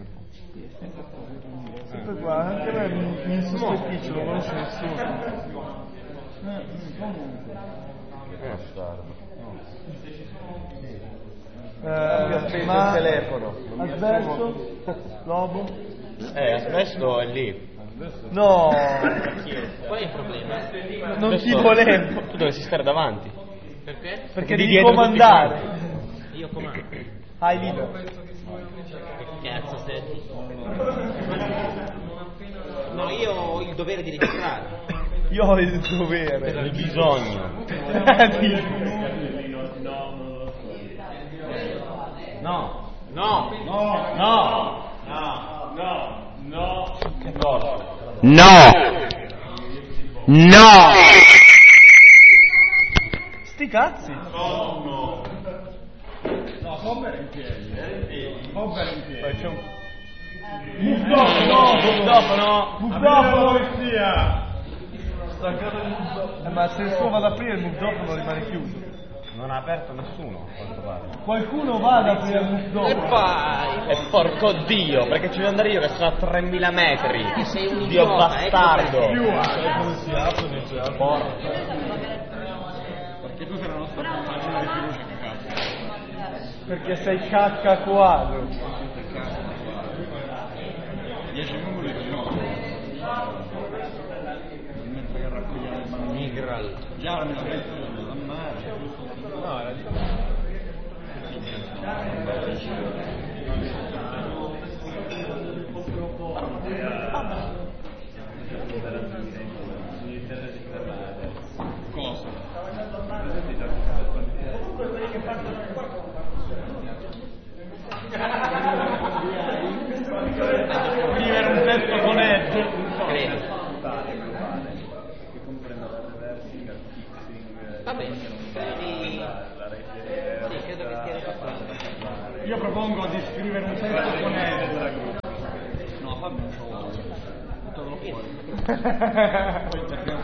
Sempre qua, anche a me mi insospettisce, non conosce nessuno. Ma il telefono. Asbesto? Lobo? Asbesto è lì. No! Qual è il problema? Non ti volevo. Tu dovresti stare davanti. Perché? Perché devi comandare. Io comando. Hai libero. Che cazzo senti? No, io ho il dovere di registrare. Io ho il dovere. Il bisogno. No. No. Sti cazzi. No, può bere in piedi. Può bere in piedi. C'è un... Mugdofono sia. Ma se il suo va ad aprire il mugdofono rimane chiuso. Non ha aperto nessuno. Qualcuno va ad aprire il mugdofono. E porco Dio, perché ci devo andare io che sono a 3000 metri. Sei un Dio idiota, bastardo. Perché tu sei la nostra compagna di fiducia, che cazzo. Perché sei cacca quadro. 10 numeri di no. Mentre che raccogliamo il bambino. Migral. Già mi smetto da mare. No, era di cosa? Scrivere un testo con Edge. Credo. Che comprende la reversing, fixing, Va bene. Sì, credo che stia registrando. Io propongo di scrivere un testo con Edge. No, fammi un po'. Buttalo fuori. Poi cerchiamo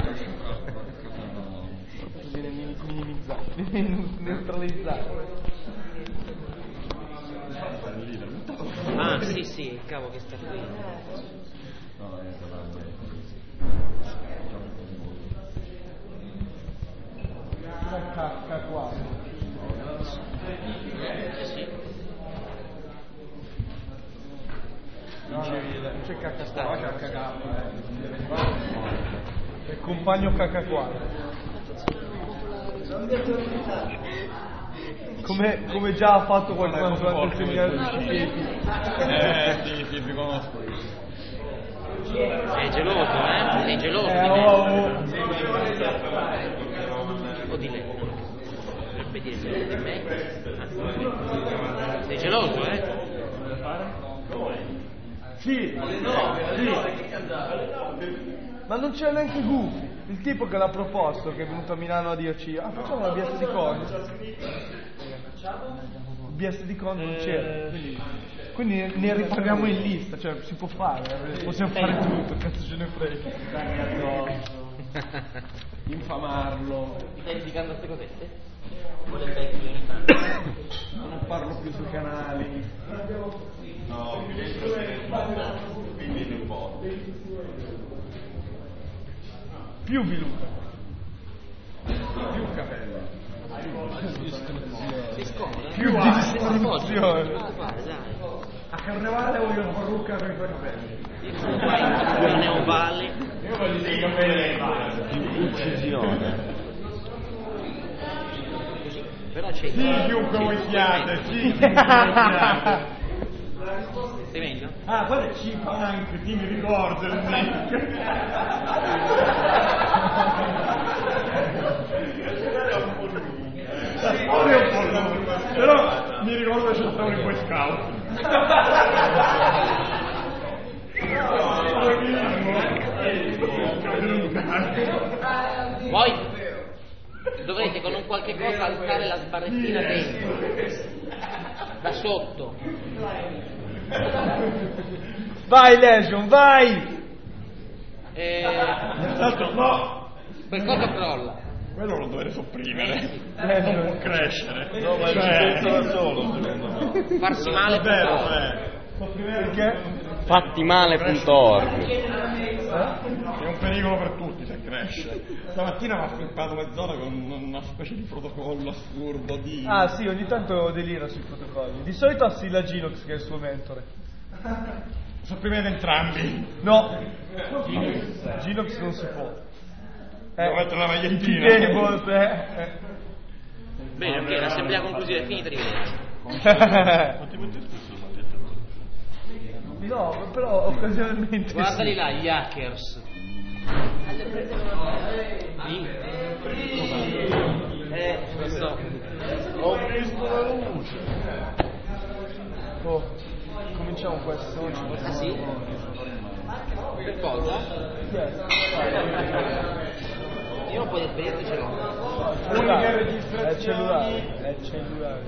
Viene minimizzato, viene neutralizzato. Ah, sì, il cavo che sta qui. La cacca qua. Sì. Non c'è cacca Sta. qua, cacca qua. È il compagno cacca qua. Come già ha fatto qualcuno durante il seminario di Cicchetti. Sì, vi conosco. Sei geloso, eh? Sei geloso di me. O di lei. Dovrebbe dire geloso di me. Ah. Sei geloso, eh? Sì. Ma non c'è neanche Goofy, il tipo che l'ha proposto, che è venuto a Milano a dirci facciamo la BS di Con. Il BS di Con non c'era, quindi ne riparliamo in lista, cioè si può fare, possiamo fare tutto, cazzo ce ne frega. Infamarlo. Ti stai dedicando a queste cosette? Non parlo più sui canali. No, mi dentro quindi un po'. Più Viluca. Più capelli. Sei scomodo? Più distruzione. Guarda, dai. A carnevale voglio una parrucca per i tuoi capelli. Io qua in neovale. Io voglio dei capelli. Uccisione. Però c'è Sì, chiunque voi siate, sì, chiunque voi siate. Sei meglio? Ah, guarda il C-Punk, chi mi ricorda il nick? Però mi ricordo che c'è stato in Boy Scout. Voi dovrete con un qualche cosa alzare la sbarrettina dentro, da sotto. Vai Legion, vai! No, Quel cosa crolla. quello lo dovrei sopprimere. Legion. Non può crescere. No, ma ci penso da solo, secondo me. Farsi male Davvero, può. Perché? Fattimale.org. È un pericolo per tutti se cresce. Stamattina mi ha flippato mezz'ora con una specie di protocollo assurdo di... Ah sì, ogni tanto delira sui protocolli. Di solito ha Silla Ginox che è il suo mentore. Sopprimete entrambi. No, Ginox non si può. Devo mettere la magliettina. Bene, ok, l'assemblea conclusiva è finita, arrivederci. No, però occasionalmente Guardali là, gli hackers. Questo. Ho visto la luce. Oh, cominciamo questo oggi. Ah sì? Per cosa? Io un po' di esperienza ce l'ho. È il cellulare.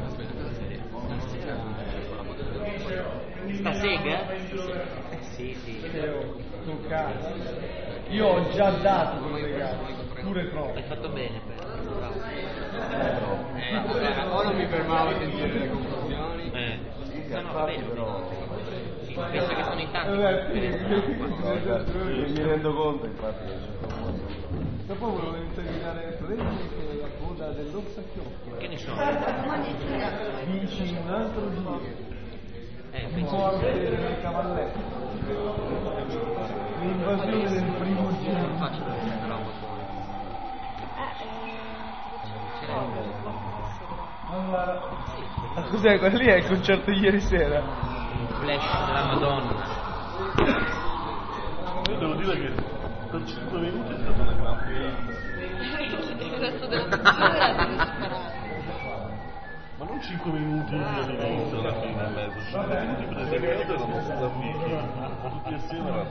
Sta sega? Sì. Tu cazzo. Io ho già dato quel regalo, pure troppo. Hai fatto bene, bravo. Ora mi fermavo a sentire le conclusioni. No, va bene. Sì, penso che sono in tanti. Mi rendo conto, infatti. Dopo volevo terminare prendi la coda dell'Orsacchiocco. Che ne so? Vinci un altro giro. Penso. Forte del cavalletto. L'invasione del primo giro. Faccio questa roba Allora, cos'è? Quello lì è il concerto di ieri sera. Flash della Madonna. Io devo dire che per 5 minuti è stata una gran figata. Il resto della settimana Ma non 5 minuti all'inizio, alla fine e mezzo, 5 minuti praticamente erano stabiliti tutti assieme alla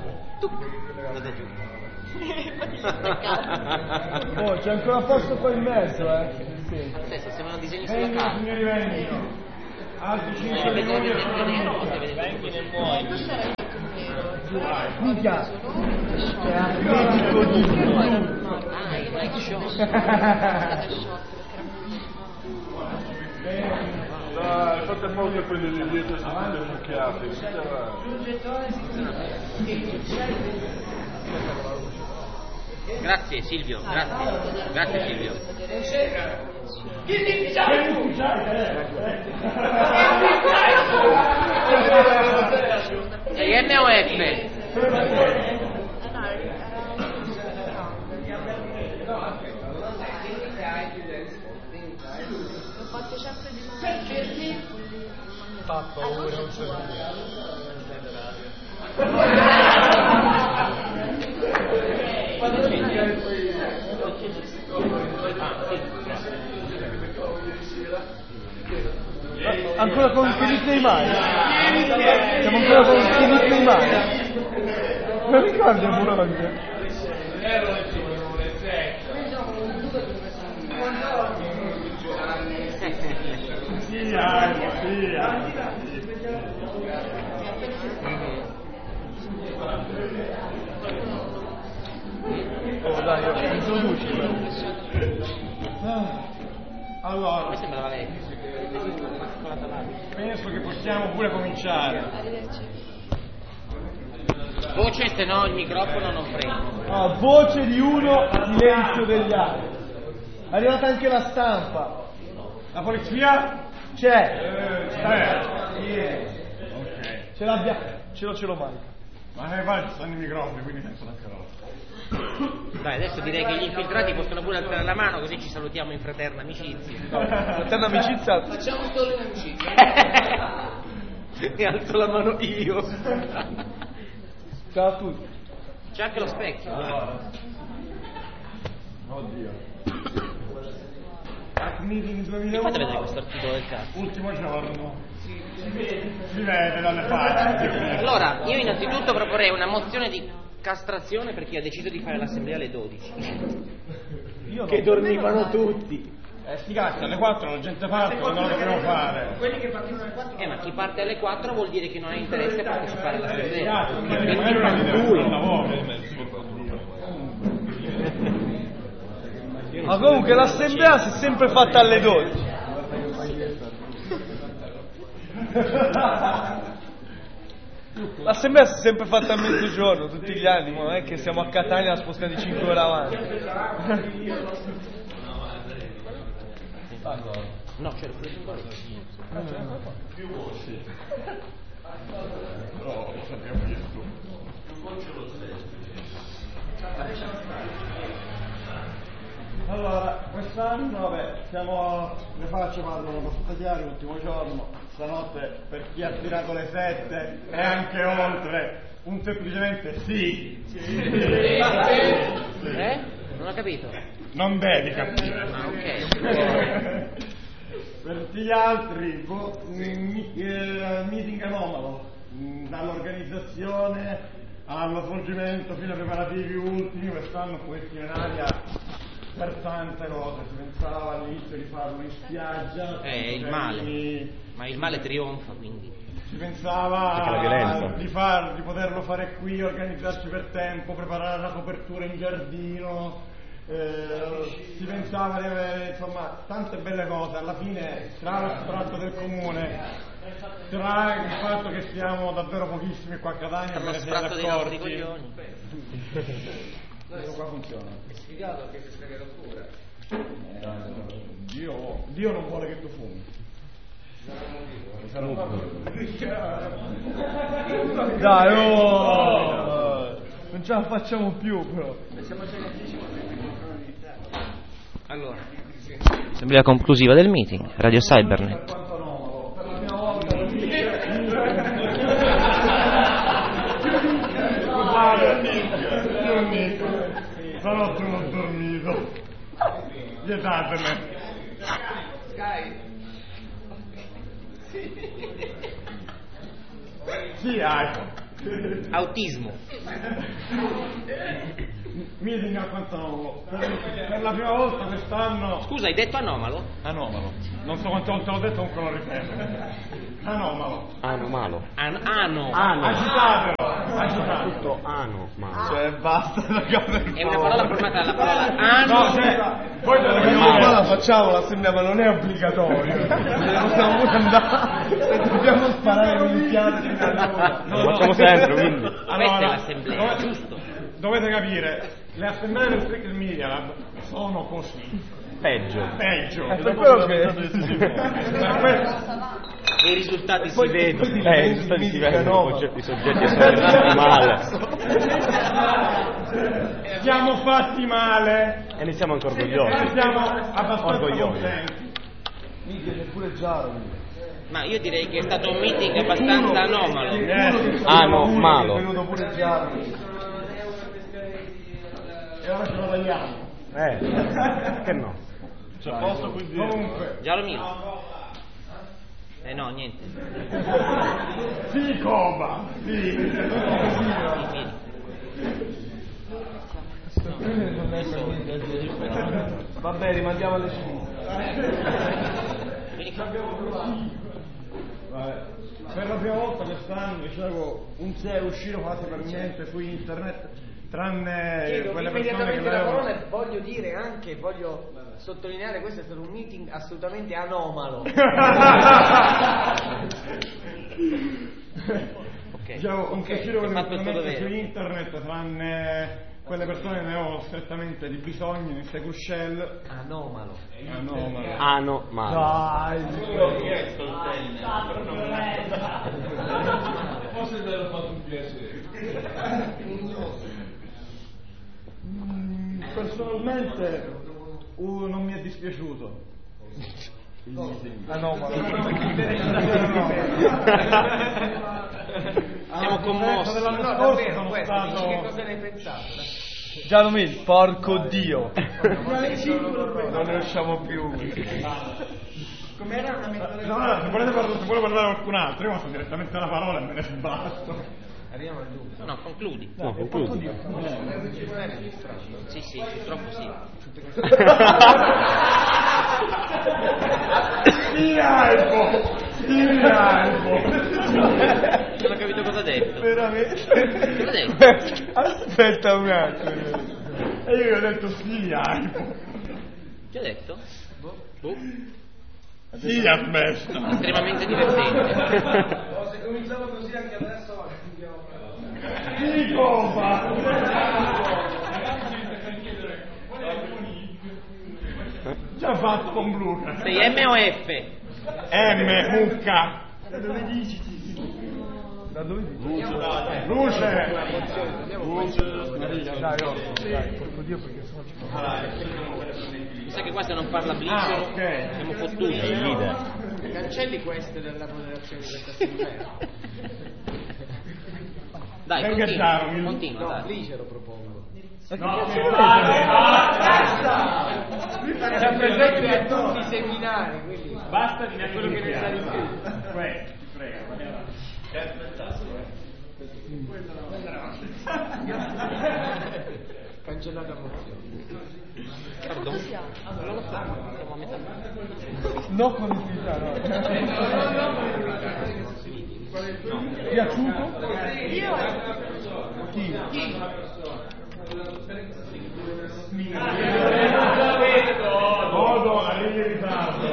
Oh, c'è ancora posto qua in mezzo, Sì. Adesso sembrano disegni sulla carta. Signori vengono. Altri 5 Vedo minuti. il nero o se vede questo era tutto nero. Minchia! C'è Atletico di Ah, il night show. Dai, fate pausa a quelli lì dietro e siete mucchiati, tutti avanti. Grazie Silvio, grazie Silvio. Sei M o F? Ho fatto sempre di mangiarti. Fa paura, non so. Ancora con che Nick Neymar? Siamo ancora con che Nick Neymar? Non ricordi a Bologna? Oh dai, introduci. Allora, Mi sembrava vecchio. penso che possiamo pure cominciare. Voce, se no il microfono non prendo. Ah, voce di uno, silenzio degli altri. È arrivata anche la stampa. La polizia? C'è. Ok. Ce l'abbia. Ce lo manca. Ma ne fa ci stanno i microfoni, quindi penso la carota. Dai, adesso direi che gli infiltrati possono pure alzare la mano, così ci salutiamo in fraterna amicizia. Fraterna amicizia. Facciamo solo un'amicizia. E alzo la mano io. Ciao a tutti. C'è anche lo specchio. Oddio. Meeting Mi fate 2001. vedere questo articolo del cazzo. Ultimo giorno. Si vede dalle facce. Allora, io innanzitutto proporrei una mozione di castrazione per chi ha deciso di fare l'assemblea alle 12. Io Che dormivano tutti. Sti cazzi, alle 4 la gente parte, non lo dobbiamo fare. Ma chi parte alle 4 vuol dire che non ha interesse a partecipare all'assemblea. Cazzo, magari fanculo. Ma comunque l'assemblea si è sempre fatta alle 12. L'assemblea si è sempre fatta a mezzogiorno, tutti gli anni, ma non è che siamo a Catania e la spostiamo di 5 ore avanti. No, c'è il preso Più sì. Però lo sappiamo visto. Allora, quest'anno, vabbè, le facce parlano abbastanza chiare, l'ultimo giorno, stanotte per chi ha tirato le 7 e anche oltre, un semplicemente sì. Non ho capito. Non devi capire. Ah, ok. Per tutti gli altri, meeting anomalo, dall'organizzazione allo svolgimento fino ai preparativi ultimi, quest'anno poesia in aria per tante cose, si pensava all'inizio di farlo in spiaggia. È il male, ma il male trionfa, quindi. Si pensava di poterlo fare qui, organizzarci per tempo, preparare la copertura in giardino, si pensava di avere insomma tante belle cose. Alla fine, tra lo sfratto del comune, tra il fatto che siamo davvero pochissimi qua a Catania, Per lo sfratto dei nostri coglioni. Questo qua funziona. È sfigato che si sta pure. Dio non vuole che tu fumi. Dai, non ce la facciamo più, però. Allora, assemblea conclusiva del meeting, Radio Cybernet. Stanotte non ho dormito. Vietatemi. Sì, Autismo. meeting al Quantanolo. Per la prima volta quest'anno. Scusa, hai detto anomalo? Anomalo. Non so quante volte l'ho detto, comunque lo ripeto. Anomalo. Anomalo. Agitatelo. Agitato. Tutto anomalo. Cioè, basta, È una parola formata dalla parola ano. No, voi dovete ma la facciamo l'assemblea, ma non è obbligatorio. Possiamo pure andare. Se dobbiamo sparare minchiate fino all'ora. Lo facciamo sempre, quindi. Questa è l'assemblea, giusto? Dovete capire, le assemblee del Trickle Media Lab sono così. Peggio. Peggio. È per quello che... Per questo. E i risultati si Poi vedono. I risultati si vedono, i soggetti sono rimasti male. Siamo fatti male. E ne siamo anche orgogliosi. Siamo abbastanza Orgogliosi. contenti. Minchia, c'è pure giallo. Ma io direi che è stato un meeting abbastanza anomalo. Anomalo. È venuto pure giallo. E ora ce lo tagliamo. Che no? C'è posto qui dietro. Comunque. Giallo mio. No, niente. Sì, Coba. Sì. Vabbè, rimandiamo alle 5. Per la prima volta quest'anno, dicevo, un 6 è uscito quasi per niente su internet, tranne quelle persone che l'avevano. E voglio sottolineare, questo è stato un meeting assolutamente anomalo. Ok. Dicevo, un 6 è uscito hai fatto il tuo quelle su dovere. internet, tranne quelle persone che ne avevano strettamente di bisogno, in Secuscell. Anomalo. Anomalo. Dai, Forse te l'ho fatto un piacere. Personalmente non mi è dispiaciuto. anomalo. Siamo commossi. Dell'anno No, scorso davvero, sono questo, stato. dici che cosa ne hai pensato? Giallo Mil, porco Dio. Non ne usciamo più. Com'era una metodologia? No, se volete parlare qualcun altro, io passo direttamente la parola e me ne sbatto. Arriviamo al dunque. No, concludi. No, concludi. Sì, purtroppo sì. Sì, Albo! Non ho capito cosa ha detto. Veramente? Cosa ha detto? Aspetta un attimo. E io gli ho detto sì, Albo. Che ha detto? Boh. Sì, aspetta. Estremamente divertente. Se cominciamo così anche adesso Già fatto con Luca. Sei M o F? M, mucca. Da dove dici? Luce. Dai, porco Dio, perché sennò ci fa. Mi sa che qua se non parla Blicero siamo fottuti. È il leader. Cancelli queste della moderazione di questa assemblea. Dai, Venga, Giacomo. continua, No, dai. Blicero propongo. Era presente a tutti i seminari, quindi Basta di quello che ne sa di più. Cancellata mozione. Pardon? Non lo so, siamo a metà. No connettività, no. Piaciuto? Io Chi? Godo a lei in ritardo.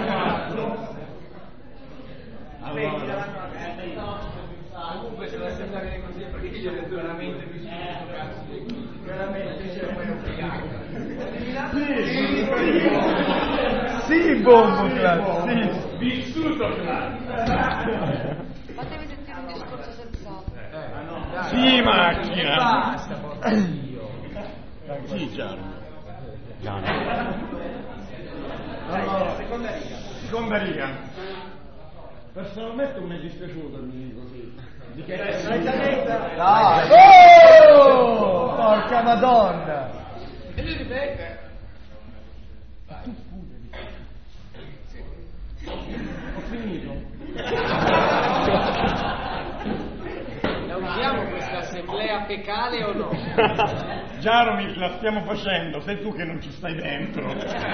Comunque se la sembra viene così perché io ho veramente più Sì, bombo, class, sì. Vissuto class. fatevi sentire un discorso sensato. Sì, macchina. Basta, porca Dio. Sì, Gianni. Allora, seconda riga. Personalmente non mi è dispiaciuto, mi dico così. Di che Dai. Oh! Porca madonna. E lui ripete. Ho finito. La usiamo questa assemblea fecale o no? Jaromir, la stiamo facendo, sei tu che non ci stai dentro.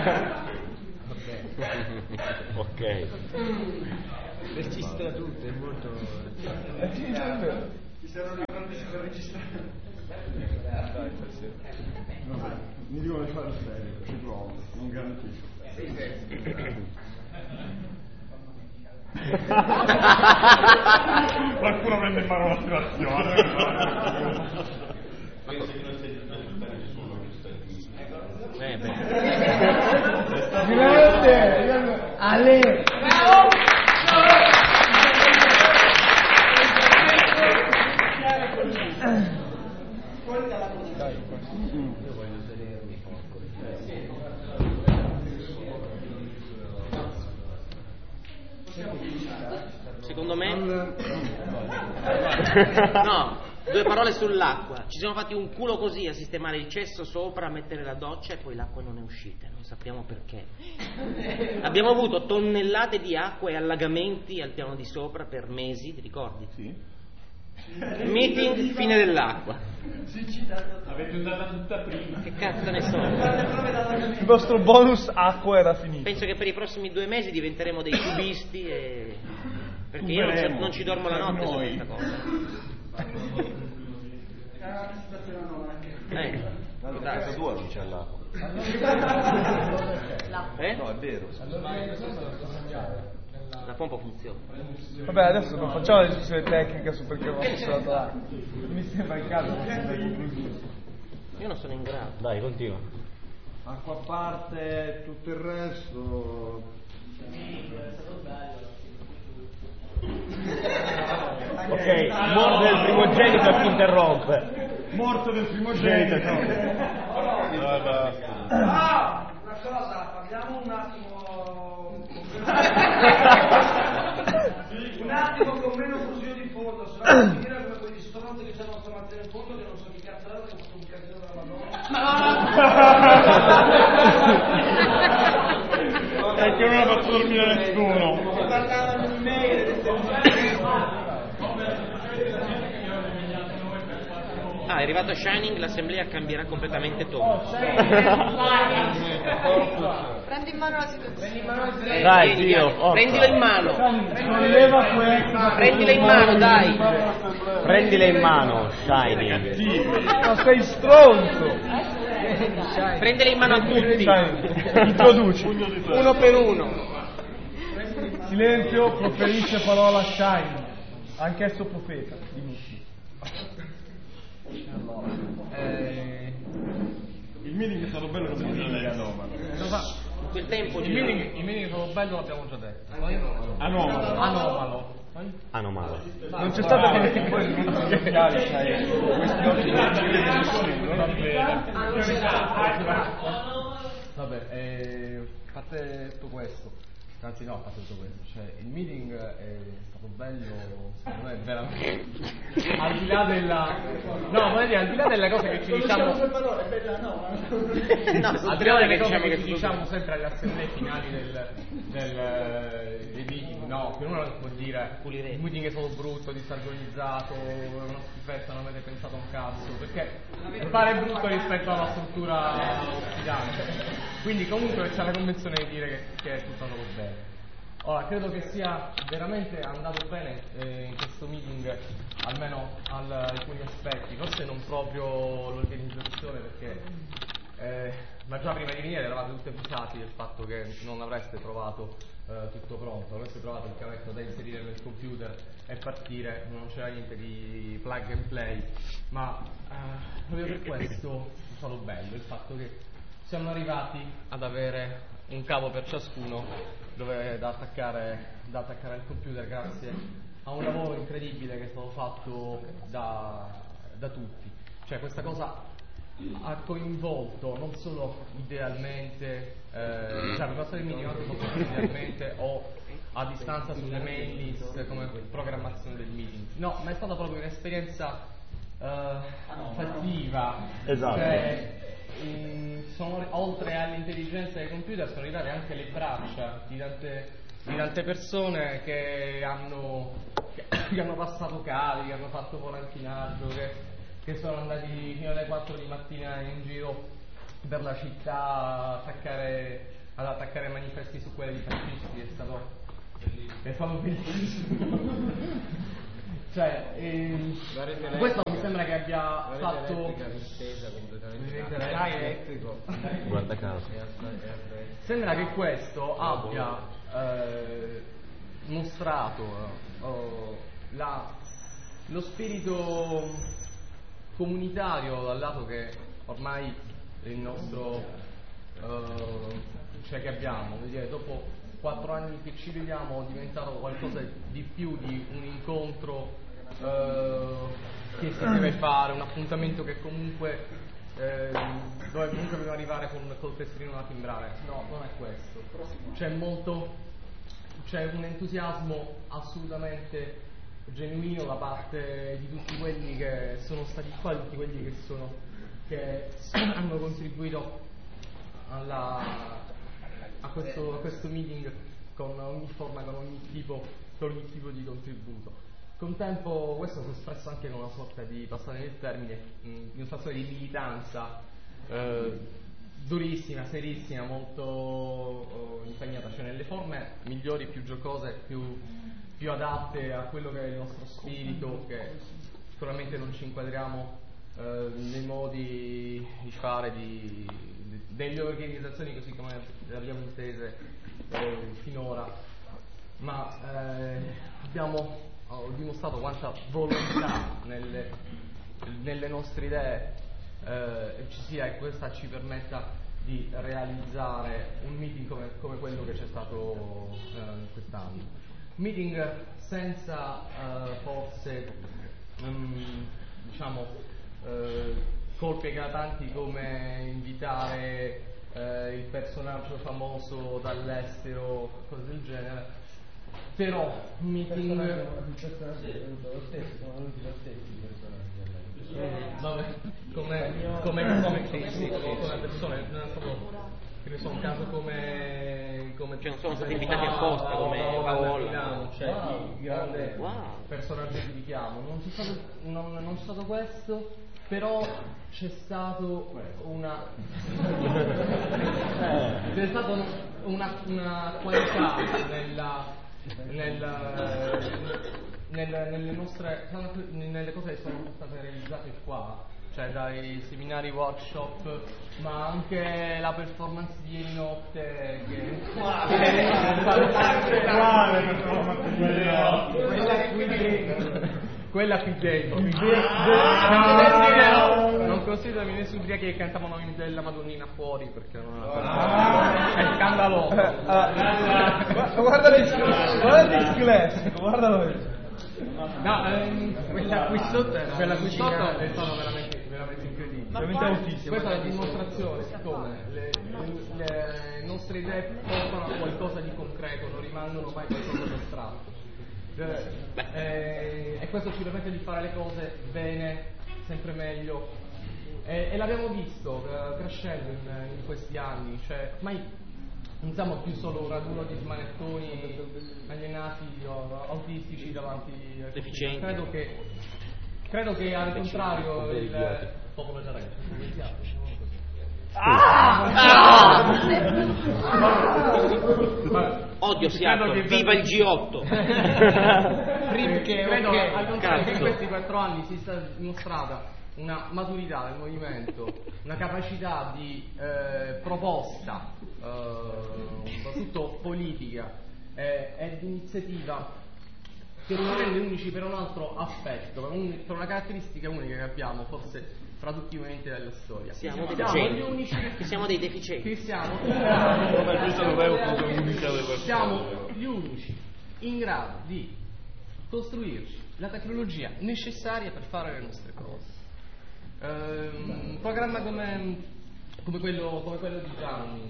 Ok. Registra tutto, è molto... È finito davvero. Mi dicono di fare serio, ci provo, non garantisco. Qualcuno prende in mano la situazione. Grande! Ale! Secondo me no, 2 parole sull'acqua. Ci siamo fatti un culo così a sistemare il cesso sopra, a mettere la doccia e poi l'acqua non è uscita, non sappiamo perché. Abbiamo avuto tonnellate di acqua e allagamenti al piano di sopra per mesi, ti ricordi? Sì. Meeting, fine dell'acqua. Avete usata tutta prima. Che cazzo ne so? Il vostro bonus acqua era finito. Penso che per i prossimi 2 mesi diventeremo dei tubisti e... perché io non ci dormo la notte su questa cosa. A casa tua non c'è l'acqua. No, è vero. La pompa funziona. Vabbè, adesso non facciamo la discussione tecnica su perché ho funzionato l'acqua. Mi sembra il caso che sia conclusione. Io non sono in grado. Dai, continua. Acqua a parte, tutto il resto. Ok, morte del primogenito e si interrompe. Morte del primogenito. Ah, una cosa, parliamo un attimo con meno fusione di fondo, se no non finire come quegli stronzi che c'hanno stamattina in fondo che non so chi cazzo era, che ho fatto un casino della Madonna. Perché non ha fatto dormire nessuno. Parlavano di me. Ah, è arrivato Shining, l'assemblea cambierà completamente tono. Prendi in mano la situazione. Dai, zio, forza. Prendilo in mano. Solleva questo. Prendila in mano, dai. Prendile in mano, Shining. Ma sei stronzo. Prendila in mano a tutti. Introduci. Uno per uno. Silenzio, proferisce parola Shine. Anch'esso profeta. Dimmi. Allora, il meeting è stato bello come meeting anomalo. In quel tempo il meeting è stato bello, l'abbiamo già detto. Poi? Anomalo. Anomalo. Poi? Anomalo. Non c'è stato come poi questi occhi vabbè, a parte tutto questo, anzi no, a parte tutto questo, cioè il meeting è stato bello, secondo me veramente al di là della al di là delle cose che ci diciamo No, al di là delle cose che ci diciamo sempre alle assemblee finali dei meeting, no, che uno non può dire il meeting è solo brutto, disorganizzato, è una schifezza, non avete pensato un cazzo, perché pare brutto rispetto alla struttura ospitante. Quindi comunque c'è la convenzione di dire che è tutto andato bene. Ora, credo che sia veramente andato bene in questo meeting, almeno alcuni aspetti, forse non proprio l'organizzazione, perché ma già prima di venire eravate tutti avvisati del fatto che non avreste trovato tutto pronto, avreste trovato il cavetto da inserire nel computer e partire, non c'era niente di plug and play, ma proprio per questo è stato bello il fatto che siamo arrivati ad avere un cavo per ciascuno da attaccare al computer grazie a un lavoro incredibile che è stato fatto da tutti. Cioè questa cosa ha coinvolto non solo idealmente, per passare il meeting, non solo idealmente o a distanza sulle mail list come programmazione del meeting, no, ma è stata proprio un'esperienza fattiva. Esatto. Cioè, oltre all'intelligenza dei computer sono arrivate anche le braccia di tante persone che hanno passato cavi, che hanno fatto volantinaggio, che sono andati fino alle 4 di mattina in giro per la città ad attaccare manifesti su quelle di fascisti. È stato bellissimo. Cioè, questo mi sembra che abbia fatto elettrico. Guarda caso. Sembra che questo abbia mostrato lo spirito comunitario, dal lato che ormai il nostro che abbiamo, dopo 4 anni che ci vediamo è diventato qualcosa di più di un incontro che si deve fare, un appuntamento che comunque dove comunque dobbiamo arrivare col testino da timbrare. No, non è questo. C'è un entusiasmo assolutamente genuino da parte di tutti quelli che sono stati qua, tutti quelli che hanno contribuito a questo meeting con ogni forma, con ogni tipo di contributo. Con tempo questo si è espresso anche con una sorta di, passare il termine, dimostrazione di militanza durissima, serissima, molto impegnata, cioè nelle forme migliori, più giocose, più adatte a quello che è il nostro spirito, che sicuramente non ci inquadriamo nei modi di fare delle organizzazioni così come le abbiamo intese finora, ma abbiamo dimostrato quanta volontà nelle nostre idee ci sia, e questa ci permetta di realizzare un meeting come quello che c'è stato quest'anno. Meeting senza forse colpi eclatanti come invitare il personaggio famoso dall'estero, cose del genere, però meeting come persone, che ne so, un caso come cioè non sono stati invitati apposta come Paola, il grande personaggio di richiamo, non c'è stato questo, però c'è stato una qualità nelle cose che sono state realizzate qua, cioè dai seminari, workshop, ma anche la performance di ieri notte quella qui dentro. Non considerami né su ubriachi che cantavano della Madonnina fuori perché non è scandaloso. Guarda il classico, guardalo. No, quella qui sotto è stata veramente incredibile. Veramente altissimo. Questa è la dimostrazione di come le nostre idee portano a qualcosa di concreto, non rimangono mai qualcosa di astratto. E questo ci permette di fare le cose bene, sempre meglio. E l'abbiamo visto crescendo in questi anni, cioè ormai non siamo più solo un raduno di smanettoni alienati o autistici davanti a deficienti. Credo che al contrario il popolo già Odio Seattle, viva il G8. Credo al contrario che in questi 4 anni si sia dimostrata una maturità del movimento, una capacità di proposta, soprattutto politica e di iniziativa che non rende unici per un altro aspetto, per una caratteristica unica che abbiamo, forse fra tutti i movimenti della storia. Siamo dei deficienti. Siamo gli unici in grado di costruirci la tecnologia necessaria per fare le nostre cose. Un programma come quello di Gianni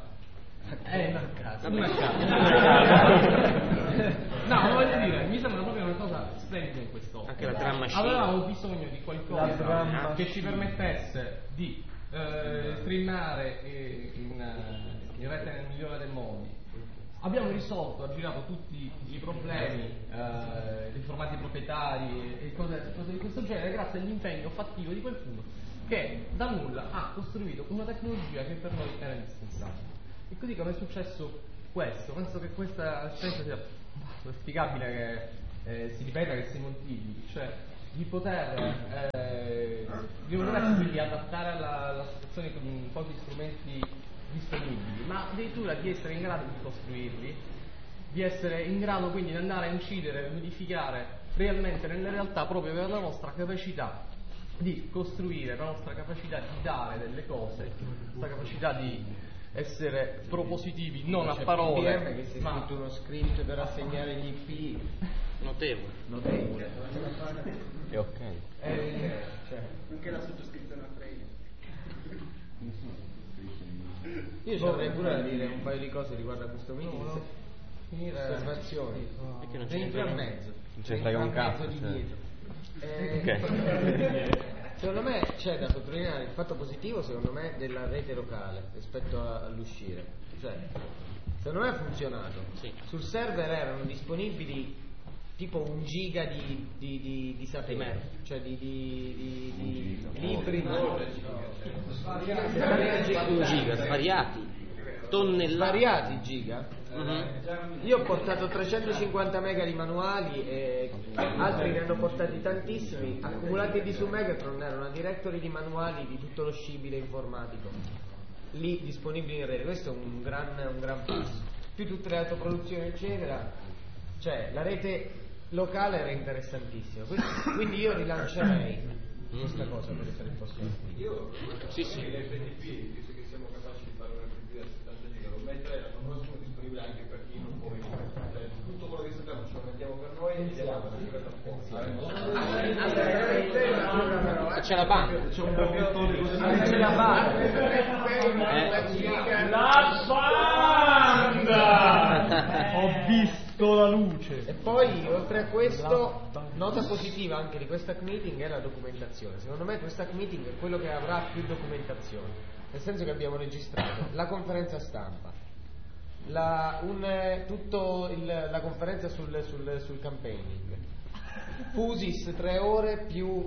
no, voglio dire, mi sembra proprio una cosa splendida in quest'opera. Anche la drum machine. Avevamo bisogno di qualcosa che ci permettesse di streamare in rete nel migliore dei modi. Abbiamo risolto, aggirato tutti i problemi dei formati proprietari e cose di questo genere grazie all'impegno fattivo di qualcuno che da nulla ha costruito una tecnologia che per noi era indispensabile. E così come è successo questo, penso che questa esperienza sia spiegabile, che si ripeta, che si moltiplichi, cioè di poter quindi adattare alla situazione con pochi strumenti disponibili, ma addirittura di essere in grado di costruirli, di essere in grado quindi di andare a incidere, modificare realmente nelle realtà proprio per la nostra capacità di costruire, la nostra capacità di dare delle cose, la nostra capacità di essere propositivi, non a parole, che si è scritto uno script per assegnare gli IP notevole. E ok. Anche la sottoscrizione a trade. Io ci avrei pure da dire un paio di cose riguardo a questo meeting. Osservazioni. Perché non Entra in mezzo. Non ce ne frega un cazzo. Di cioè. dietro. Secondo me c'è da sottolineare il fatto positivo, secondo me, della rete locale rispetto all'uscire. Cioè, secondo me ha funzionato. Sì. Sul server erano disponibili tipo 1 giga di sapere, cioè di libri, 1 giga, svariati, tonnellate. Svariati giga. Io ho portato 350 mega di manuali e altri ne hanno portati tantissimi, accumulati di su Megatron era una directory di manuali di tutto lo scibile informatico lì disponibili in rete. Questo è un gran passo, più tutte le autoproduzioni eccetera, cioè la rete locale era interessantissima, quindi io rilancerei questa cosa per essere il prossimo. Io sì. l'FTP, visto che siamo capaci di fare un FTP da 70 giga, lo metterei l'anno prossimo disponibile anche per chi non può venire. Cioè, tutto quello che sappiamo ce lo mettiamo per noi e diamo la sicurezza a fuoco. C'è la banda. C'è un traduttore così. C'è la banda. La banda! Ho visto la luce. E poi oltre a questo, nota positiva anche di questa meeting è la documentazione. Secondo me questa meeting è quello che avrà più documentazione, nel senso che abbiamo registrato la conferenza stampa, la conferenza sul campaigning, Fusis 3 ore più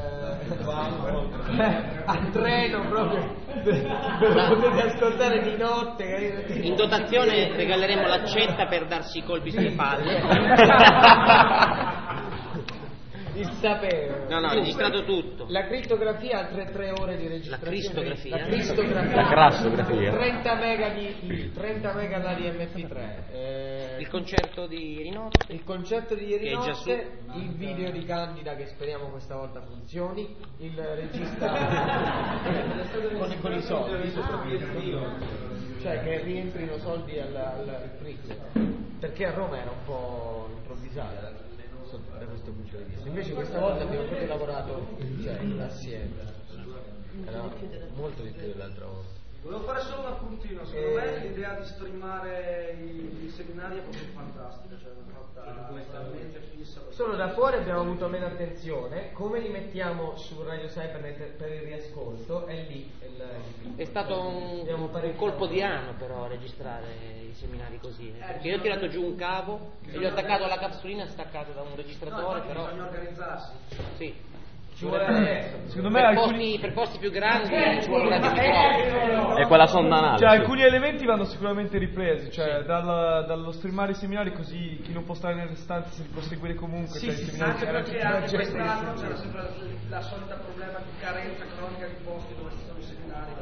a treno proprio lo potete ascoltare di notte. In dotazione regaleremo l'accetta per darsi i colpi sulle palle. Il sapevo. No, ho registrato tutto. La crittografia, altre 3 ore di registrazione. La cristografia. 30 mega l'ADMP3. Il concerto di ieri notte. Il concerto di ieri che è già notte, il video di Candida che speriamo questa volta funzioni, il regista con i soldi, cioè che rientrino soldi al freezer, perché a Roma era un po' improvvisato da questo punto di vista. Invece questa volta abbiamo proprio lavorato assieme, era molto di più dell'altra volta. Volevo fare solo un appuntino, secondo me l'idea di streamare i seminari è proprio fantastica, cioè una fatta talmente fissa. Solo da fuori abbiamo avuto meno attenzione, come li mettiamo su Radio Cybernet per il riascolto, è lì. È stato un colpo di anno però registrare i seminari così, perché io ho tirato giù un cavo e gli ho attaccato alla capsulina staccato da un registratore, però bisogna organizzarsi. Sì. Secondo me per posti più grandi ci vuole un microfono. E quella sonda anale. Cioè, alcuni elementi vanno sicuramente ripresi, cioè dallo streamare i seminari, così chi non può stare nelle stanze si può seguire comunque. Sì, anche perché anche quest'anno c'era sempre la solita problema di carenza cronica di posti dove ci sono i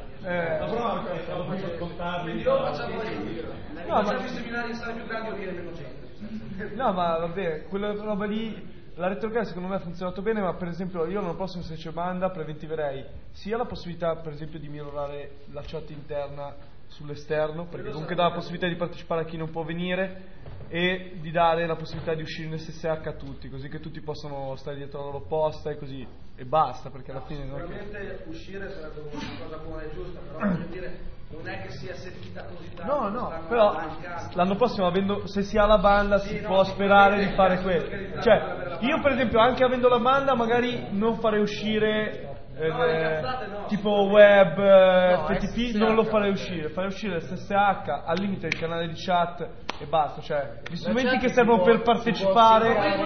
seminari. Quindi lo facciamo i seminari in sale più grandi o viene meno gente. No, ma vabbè, quella roba lì. La retrocard secondo me ha funzionato bene, ma per esempio io l'anno prossimo, se c'è banda, preventiverei sia la possibilità per esempio di migliorare la chat interna sull'esterno, perché comunque dà la possibilità di partecipare a chi non può venire, e di dare la possibilità di uscire in SSH a tutti, così che tutti possono stare dietro la loro posta e così, e basta, perché alla fine sicuramente uscire sarebbe una cosa buona e giusta, però voglio dire, non è che sia sentita così tanto. No, però l'anno prossimo, se si ha la banda, si può sperare di fare quello. Cioè, io per esempio, anche avendo la banda, magari non farei uscire tipo web, FTP, non lo farei uscire SSH, al limite il canale di chat e basta. Cioè, gli strumenti che servono per partecipare.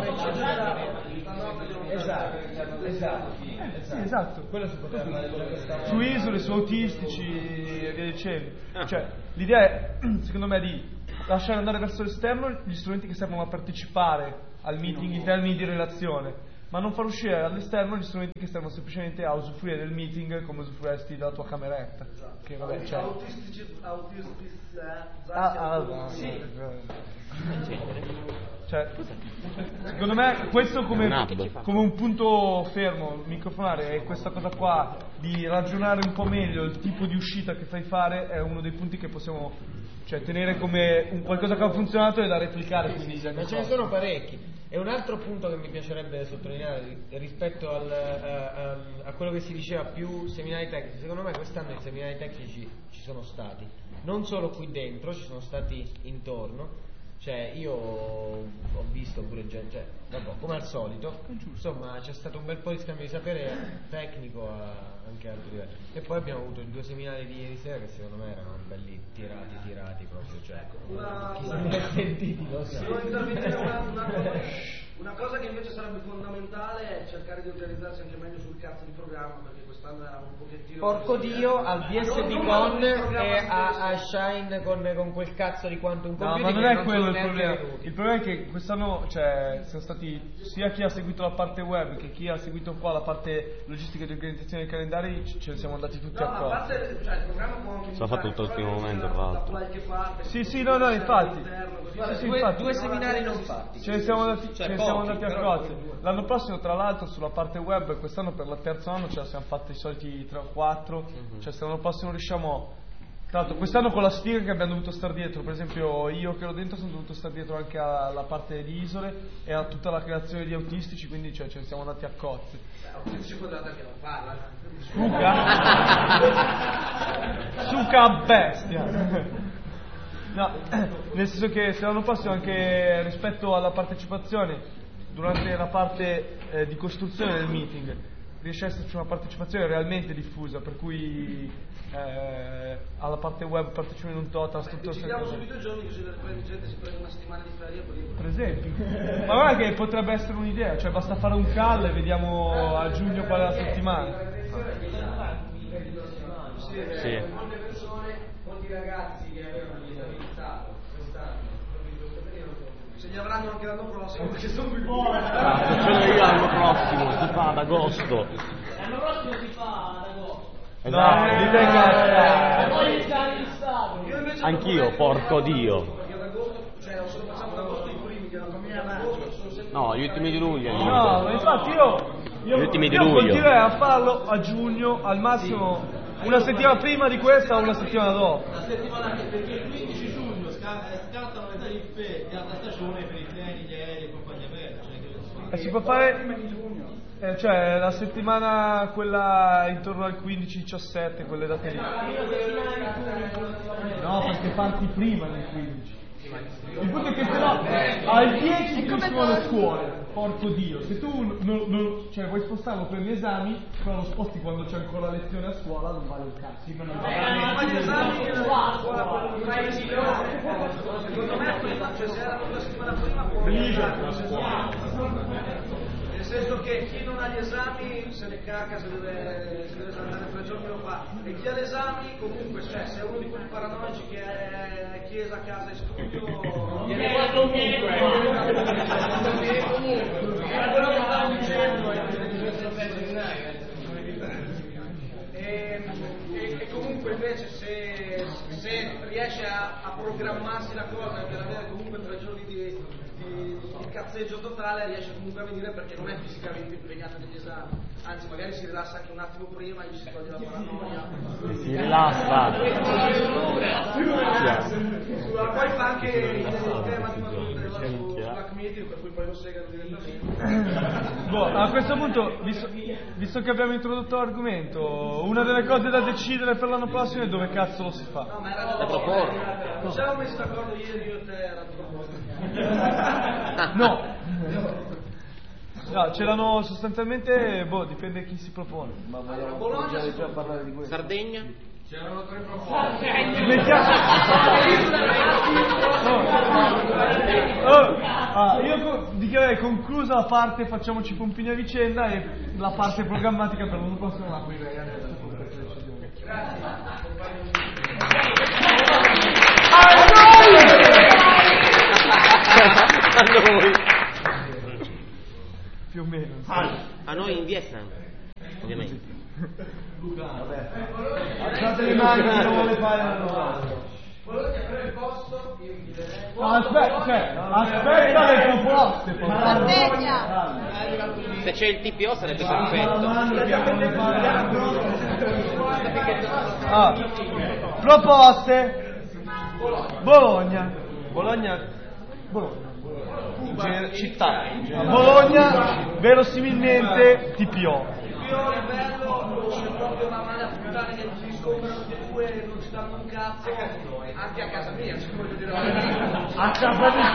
Esatto. Quello si poteva fare su isole, su autistici e via dicendo. Cioè, l'idea è, secondo me, di lasciare andare verso l'esterno gli strumenti che servono a partecipare al meeting in termini di relazione, ma non far uscire all'esterno gli strumenti che servono semplicemente a usufruire del meeting come usufruiresti della tua cameretta. Che vabbè, cioè. Cioè, secondo me questo come un punto fermo microfonare, e questa cosa qua di ragionare un po' meglio il tipo di uscita che fai fare è uno dei punti che possiamo tenere come un qualcosa che ha funzionato e da replicare. Quindi ma ce ne sono parecchi. E un altro punto che mi piacerebbe sottolineare rispetto a quello che si diceva più seminari tecnici, secondo me quest'anno i seminari tecnici ci sono stati, non solo qui dentro, ci sono stati intorno. Cioè, io ho visto pure gente, vabbè, come al solito, insomma c'è stato un bel po' di scambio di sapere tecnico anche a altri livelli. E poi abbiamo avuto i 2 seminari di ieri sera che secondo me erano belli tirati proprio, cioè chi se ne è sentiti lo sa. Devo intervenire una cosa che invece sarebbe fondamentale è cercare di organizzarsi anche meglio sul cazzo di programma, perché quest'anno era un pochettino... Porco Dio, al DSD Con e a Shine con quel cazzo di quantum computing. No, ma non è quello il problema. Il problema è che quest'anno sono stati sia chi ha seguito la parte web che chi ha seguito un po' la parte logistica di organizzazione dei calendari, ce ne siamo andati tutti a a parte, il programma può anche l'ha fatto tutto l'ultimo momento, tra l'altro. Infatti. Due seminari non fatti. Ce ne siamo andati a cozze. L'anno prossimo, tra l'altro, sulla parte web, quest'anno per il terzo anno ce la siamo fatta i soliti 3 o 4. Cioè, se l'anno prossimo riusciamo. Tra l'altro, quest'anno con la sfiga che abbiamo dovuto stare dietro, per esempio, io che ero dentro sono dovuto stare dietro anche alla parte di isole e a tutta la creazione di autistici, quindi ce ne siamo andati a cozze. Autistici potete che non parla. Suca bestia. No, nel senso che se l'anno prossimo anche rispetto alla partecipazione durante la parte di costruzione del meeting riesce a esserci una partecipazione realmente diffusa, per cui alla parte web partecipano in un total. Decidiamo subito i giorni così la gente si prende una settimana di ferie per esempio. Ma guarda che potrebbe essere un'idea, cioè basta fare un call e vediamo a giugno qual è la settimana. Sì. Molte persone, molti ragazzi che avevano disabilitato quest'anno, proprio in questo periodo, se li avranno anche l'anno prossimo, perché sono più Ce l'ho io l'anno prossimo, si fa ad agosto. L'anno prossimo si fa ad agosto. Esatto. Poi esami di Stato. Anch'io, porco Dio. Perché ad agosto, cioè se lo facciamo ad agosto i primi che hanno agosto sono sempre... No, gli ultimi di luglio. No, ma infatti io continuerei a farlo a giugno, al massimo una settimana prima di questa o una settimana dopo. La settimana perché il 15 giugno scattano le tariffe di alta stagione per i treni, gli aerei e compagnia bella. E si può fare cioè la settimana quella intorno al 15-17, quelle date lì. No, perché parti prima del 15. Il punto è che se no al 10 finiscono le scuole. Porco Dio, se tu cioè vuoi spostarlo per gli esami, però lo sposti quando c'è ancora lezione a scuola, non vale il cazzo. Ma gli esami a scuola, secondo me prima, cioè se erano una settimana prima può nel senso che chi non ha gli esami se ne cacca, se deve andare 3 giorni lo fa, e chi ha gli esami comunque, cioè se è uno di quelli paranoici che è chiesa, casa e studio viene qua comunque era quello che stavo dicendo e comunque invece se riesce a programmarsi la cosa per avere comunque 3 giorni di cazzeggio totale, riesce comunque a venire perché non è fisicamente impegnato negli esami, anzi magari si rilassa anche un attimo prima e gli si toglie la paranoia, Si rilassa. poi fa anche il tema di maturità su Black Meeting, per cui poi lo segano direttamente. A questo punto, visto che abbiamo introdotto l'argomento, una delle cose da decidere per l'anno prossimo è dove cazzo lo si fa. No, ma era da proporre. Ci siamo messi d'accordo ieri io e te, era No, c'erano sostanzialmente, dipende chi si propone. Ma Bologna già parlare di questo. Sardegna? C'erano 3 proposte. Io dichiarerei conclusa la parte facciamoci pompini a vicenda e la parte programmatica per l'anno prossimo la aprirei adesso con queste decisioni. A noi. Più o meno. A noi in Vietnam, ovviamente. Vabbè. Alzate le mani chi non vuole fare la domanda. Aspetta le proposte. Se c'è il TPO sarebbe perfetto. Proposte. Bologna. Città. A Bologna verosimilmente TPO. Io è bello, c'è proprio una mala puttana che si scoprono tutti e due e non ci danno un cazzo, anche a casa mia, ci voglio dire. A casa di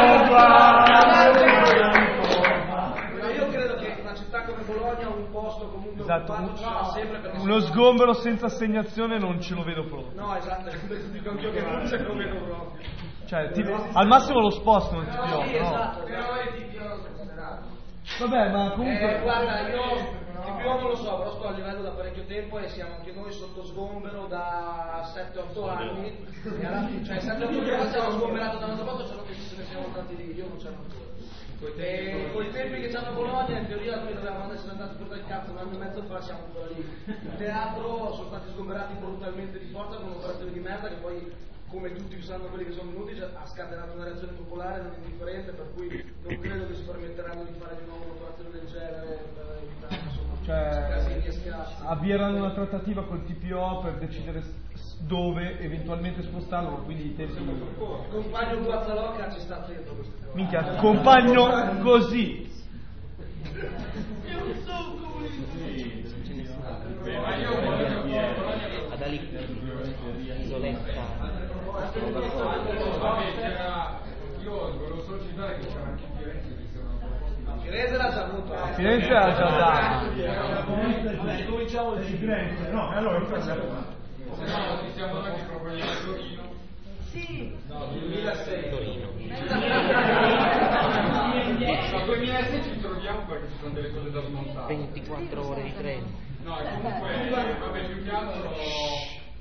Cova! Io credo che una città come Bologna, un posto comunque occupato ci sarà sempre perché uno sgombero senza assegnazione non ce lo vedo proprio. No, esatto, dico anch'io che non ce lo vedo proprio. Cioè, al massimo lo spostano il TPO, Sì, no? esatto, però il TPO lo sposteranno. Vabbè, ma comunque... Guarda, io TPO non lo so, però sto a livello da parecchio tempo e siamo anche noi sotto sgombero da 7-8 anni. E alla fine, cioè 7-8 anni siamo sgomberato da un altro posto, solo che se ne siamo andati lì, io non c'ero ancora. E con i tempi che c'hanno a Bologna, in teoria noi dovevamo essere andati per il cazzo un anno e mezzo fa, siamo ancora lì. Il teatro sono stati sgomberati brutalmente di forza con un'operazione di merda che poi, come tutti sanno quelli che sono venuti, ha scatenato una reazione popolare non indifferente, per cui non credo che si permetteranno di fare di nuovo un'operazione del genere per evitare casini e schiaffi. Avvieranno una trattativa col TPO per decidere dove eventualmente spostarlo, quindi i tempi... Compagno Guazzalocca ci sta attento a queste cose. Minchia, compagno così! Ad Ali, Isoletta. Io volevo solo citare che c'era anche Firenze che si erano proposti. Firenze l'ha già avuto. Firenze l'ha già dato. Cominciamo da Firenze, no, allora Se no, ci siamo anche proprio a Torino. Sì. No, 2006. Torino. Nel 2006 ci troviamo perché ci sono delle cose da smontare. 24 ore di treno. No, e comunque, vabbè, più che altro,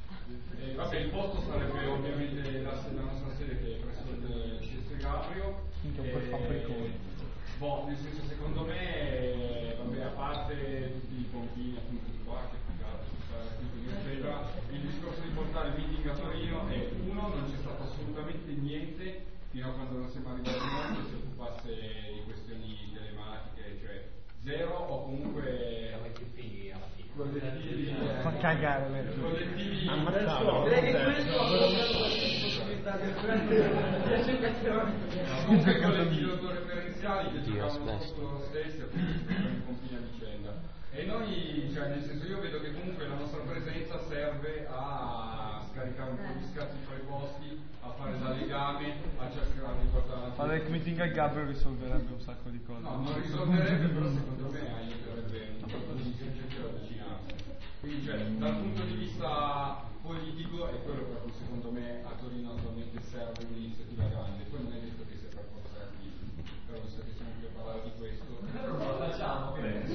vabbè, il posto sarebbe ovviamente la nostra sede che è presso il CS Gabrio, Minchia, un po' il fabbricone. Boh, nel senso, secondo me, vabbè, a parte tutti i pontini appunto di qua che eccetera, il discorso di portare il meeting a Torino è uno, non c'è stato assolutamente niente fino a quando non siamo arrivati noi che si occupasse di questioni telematiche, cioè zero o comunque collettivi fa cagare collettivi direi che questo comunque collettivi autoreferenziali che giocavano sotto loro stessi appunto per confini a vicenda. E noi, cioè, nel senso, io vedo che comunque la nostra presenza serve a scaricare un po' di scazzi fra i posti, a fare da legame, a cercare di portare avanti. Fare il meeting a Gabriel risolverebbe un sacco di cose. No, non risolverebbe, però secondo me aiuterebbe un po' di gente a avvicinarsi. Quindi, cioè, dal punto di vista politico è quello per cui secondo me a Torino attualmente serve un'iniziativa grande. Poi non è detto che sia per forza qui, però visto che siamo qui a parlare di questo. Lo facciamo,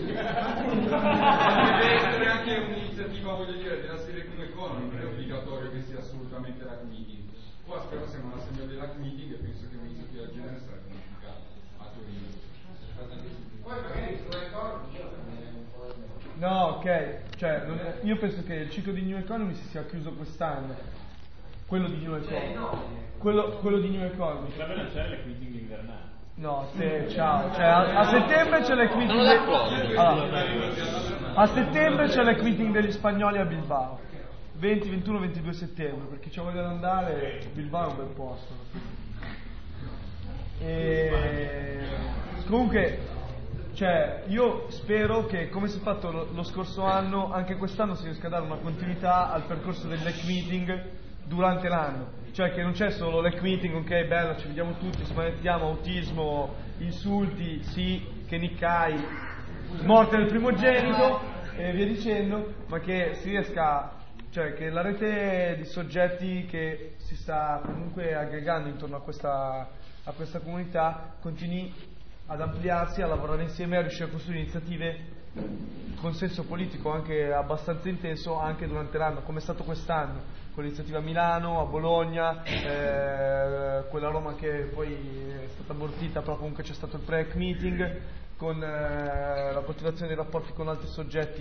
Deve essere anche un'iniziativa, voglio dire, della Silicon Economy, non è obbligatorio che sia assolutamente l'hack meeting. Qua però siamo all'assemblea dell'hack meeting e penso che un'iniziativa del genere sarebbe unificata a Torino. Poi magari sulla Economy No, ok, cioè io penso che il ciclo di New Economy si sia chiuso quest'anno. Quello di New Economy. Quello di New Economy. Potrebbe lanciare le meeting invernali. No, ciao. Cioè, a settembre c'è le meeting. A settembre c'è le meeting degli spagnoli a Bilbao. 20, 21, 22 settembre, perché ci vogliono andare, Bilbao è un bel posto. Comunque, cioè, io spero che, come si è fatto lo scorso anno, anche quest'anno si riesca a dare una continuità al percorso del LEC meeting durante l'anno. Cioè che non c'è solo l'EC meeting, ok, bello, ci vediamo tutti, smanettiamo, autismo, insulti, sì, che niccai, morte del primogenito e via dicendo, ma che si riesca, cioè che la rete di soggetti che si sta comunque aggregando intorno a questa comunità continui ad ampliarsi, a lavorare insieme, a riuscire a costruire iniziative con senso politico anche abbastanza intenso anche durante l'anno, come è stato quest'anno, con l'iniziativa a Milano, a Bologna, quella a Roma che poi è stata abortita, però comunque c'è stato il pre-meeting, con la coltivazione dei rapporti con altri soggetti